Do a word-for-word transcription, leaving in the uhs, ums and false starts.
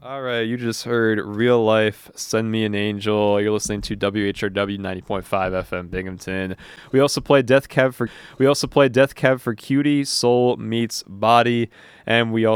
All right, you just heard Real Life, Send Me an Angel. You're listening to W H R W ninety point five F M Binghamton. We also play Death Cab for we also play Death Cab for Cutie, Soul Meets Body, and we also